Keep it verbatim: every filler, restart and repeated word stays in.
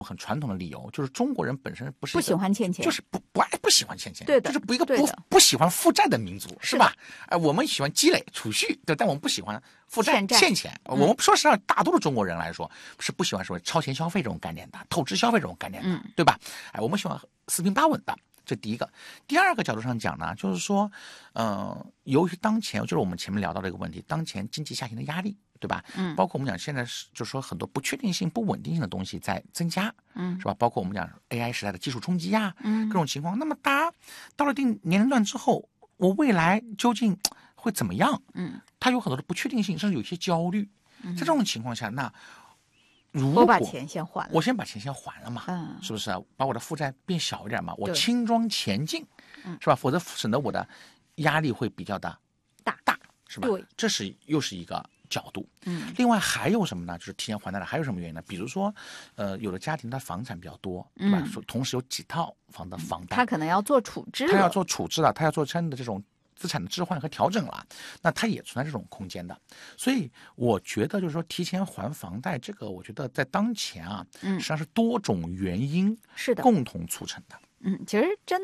很传统的理由，就是中国人本身不是不喜欢欠钱， 就是不不爱不喜欢欠钱， 对的， 就是不一个不不喜欢负债的民族，是吧？哎、呃，我们喜欢积累储蓄，对，但我们不喜欢负债欠钱。嗯、我们说实话，大多数中国人来说是不喜欢说超前消费这种概念的，透支消费这种概念的，嗯、对吧？哎，我们喜欢四平八稳的。这第一个，第二个角度上讲呢，就是说，呃，由于当前就是我们前面聊到的一个问题，当前经济下行的压力，对吧？嗯，包括我们讲现在是就是说很多不确定性、不稳定性的东西在增加，嗯，是吧？包括我们讲 A I 时代的技术冲击啊，嗯，各种情况。那么大家到了一定年龄段之后，我未来究竟会怎么样？嗯，它有很多的不确定性，甚至有一些焦虑。嗯、在这种情况下，那如果我把钱先还了， 我先把钱先还了嘛，嗯，是不是、啊？把我的负债变小一点嘛，我轻装前进，是吧？否则省得我的压力会比较的大大，是吧？ 对， 这是又是一个角度。嗯，另外还有什么呢？就是提前还贷的还有什么原因呢？比如说，呃，有的家庭他房产比较多，对吧？嗯、同时有几套房的房贷， 他可能要做处置， 他要做处置了，他要做真的这种资产的置换和调整了，那它也存在这种空间的。所以我觉得就是说提前还房贷这个，我觉得在当前啊，嗯，实际上是多种原因是的共同促成的。 嗯，其实真的。